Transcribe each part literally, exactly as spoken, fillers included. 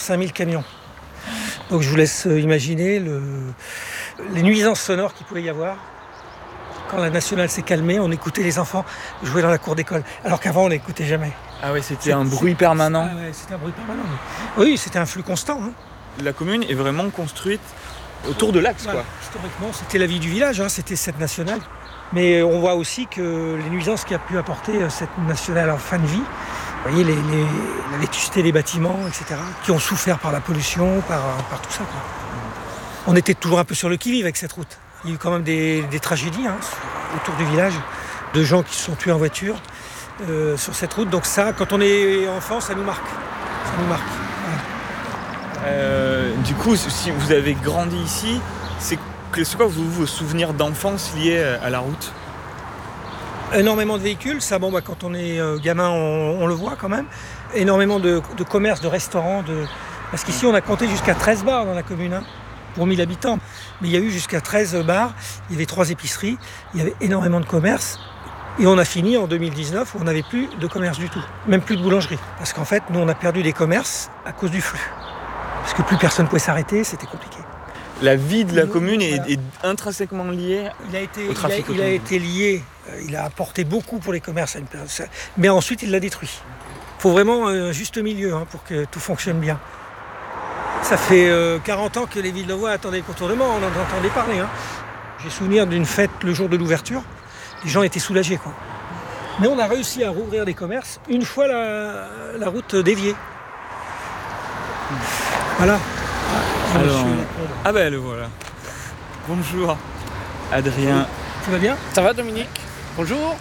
cinq mille camions. Donc je vous laisse imaginer le, les nuisances sonores qu'il pouvait y avoir. Quand la nationale s'est calmée, on écoutait les enfants jouer dans la cour d'école, alors qu'avant on n'écoutait jamais. Ah ouais, c'était un bruit permanent. Ah ouais, c'était un bruit permanent. Oui, c'était un flux constant. Hein. La commune est vraiment construite autour de l'axe, voilà. quoi. Historiquement, c'était la vie du village, hein, c'était cette nationale. Mais on voit aussi que les nuisances qu'a pu apporter cette nationale en fin de vie, vous voyez, les, les, la vétusté des bâtiments, et cetera, qui ont souffert par la pollution, par, par tout ça, quoi. On était toujours un peu sur le qui-vive avec cette route. Il y a eu quand même des, des tragédies hein, autour du village, de gens qui se sont tués en voiture euh, sur cette route. Donc ça, quand on est enfant, ça nous marque. Ça nous marque. Voilà. Euh, du coup, si vous avez grandi ici, c'est, c'est quoi vos, vos souvenirs d'enfance liés à la route ? Énormément de véhicules, ça, bon, bah, quand on est euh, gamin, on, on le voit quand même. Énormément de, de commerces, de restaurants, de... parce qu'ici on a compté jusqu'à treize bars dans la commune. Hein. Pour mille habitants. Mais il y a eu jusqu'à treize bars, il y avait trois épiceries, il y avait énormément de commerces. Et on a fini en deux mille dix-neuf où on n'avait plus de commerce du tout, même plus de boulangerie. Parce qu'en fait, nous, on a perdu des commerces à cause du flux. Parce que plus personne ne pouvait s'arrêter, c'était compliqué. La vie de la nous, commune est, voilà. est intrinsèquement liée il a été, au trafic. Il a, il a été lié, il a apporté beaucoup pour les commerces, à une période, mais ensuite il l'a détruit. Il faut vraiment un juste milieu hein, pour que tout fonctionne bien. Ça fait euh, quarante ans que les Villevois attendaient le contournement, on en entendait parler. Hein. J'ai souvenir d'une fête le jour de l'ouverture, les gens étaient soulagés. Quoi. Mais on a réussi à rouvrir des commerces une fois la, la route déviée. Voilà. Ah, Alors, ah ben le voilà. Bonjour Adrien. Tu vas bien ? Ça va Dominique ? Bonjour.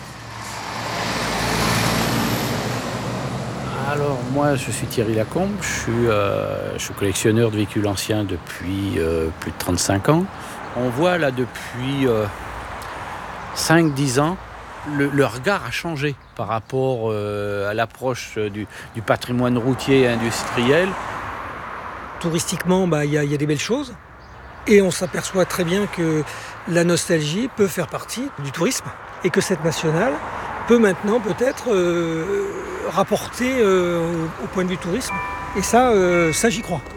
Alors moi je suis Thierry Lacombe, je suis, euh, je suis collectionneur de véhicules anciens depuis euh, plus de trente-cinq ans. On voit là depuis euh, cinq dix ans, le, le regard a changé par rapport euh, à l'approche du, du patrimoine routier et industriel. Touristiquement, bah, y a, y a des belles choses. Et on s'aperçoit très bien que la nostalgie peut faire partie du tourisme. Et que cette nationale peut maintenant peut-être euh, rapporter euh, au, au point de vue tourisme. Et ça, euh, ça j'y crois.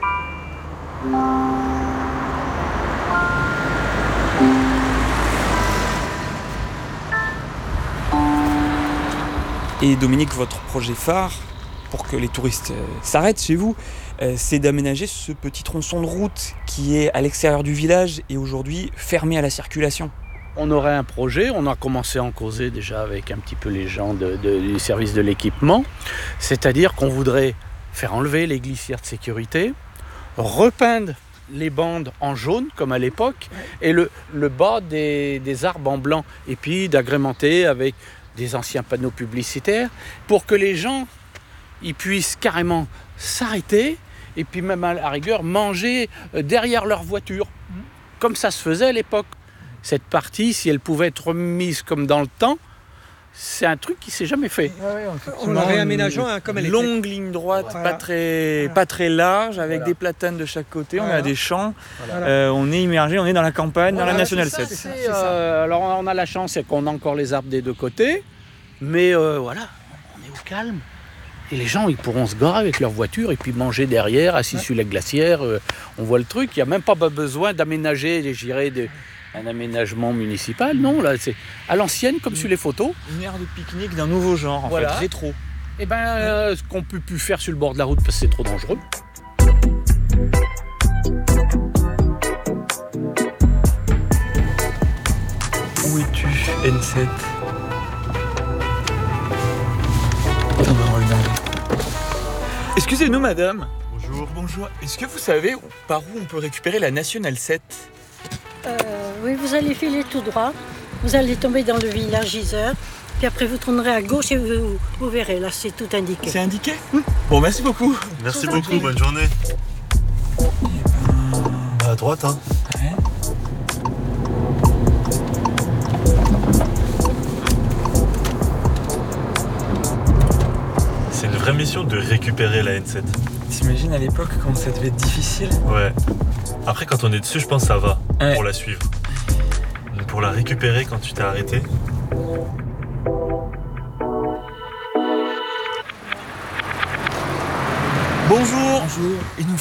Et Dominique, votre projet phare, pour que les touristes euh, s'arrêtent chez vous, euh, c'est d'aménager ce petit tronçon de route qui est à l'extérieur du village et aujourd'hui fermé à la circulation. On aurait un projet, on a commencé à en causer déjà avec un petit peu les gens de, de, du service de l'équipement, c'est-à-dire qu'on voudrait faire enlever les glissières de sécurité, repeindre les bandes en jaune comme à l'époque et le, le bas des, des arbres en blanc et puis d'agrémenter avec des anciens panneaux publicitaires pour que les gens ils puissent carrément s'arrêter et puis même à la rigueur manger derrière leur voiture comme ça se faisait à l'époque. Cette partie, si elle pouvait être remise comme dans le temps, c'est un truc qui ne s'est jamais fait. Ouais, ouais, on l'a réaménagé hein, comme elle était. Longue ligne droite, voilà. pas, très, voilà. pas très large, avec voilà. des platanes de chaque côté, voilà. on a des champs, voilà. euh, on est immergé, on est dans la campagne, voilà, dans la Nationale sept. C'est ça, c'est euh, alors on a la chance, c'est qu'on a encore les arbres des deux côtés, mais euh, voilà, on est au calme. Et les gens, ils pourront se garer avec leur voiture et puis manger derrière, assis ouais. sur la glacière. Euh, on voit le truc, il n'y a même pas besoin d'aménager, je dirais, de... un aménagement municipal, non, là, c'est à l'ancienne, comme mmh. sur les photos. Une aire de pique-nique d'un nouveau genre, en voilà. fait, rétro. Et ben, euh, ce qu'on peut plus faire sur le bord de la route parce que c'est trop dangereux. Où es-tu, N sept ? On va regarder. Excusez-nous, madame. Bonjour. Bonjour. Est-ce que vous savez par où on peut récupérer la Nationale sept ? Euh, oui, vous allez filer tout droit, vous allez tomber dans le village Giseur, puis après vous tournerez à gauche et vous, vous verrez, là c'est tout indiqué. C'est indiqué ? mmh. Bon, merci beaucoup. Merci beaucoup, bonne journée. Bah, à droite, hein. Ouais. C'est une vraie mission de récupérer la N sept. T'imagines à l'époque quand ça devait être difficile ? Ouais. Après, quand on est dessus, je pense que ça va ouais. pour la suivre. Mais pour la récupérer quand tu t'es arrêté. Bonjour. Bonjour. Et nous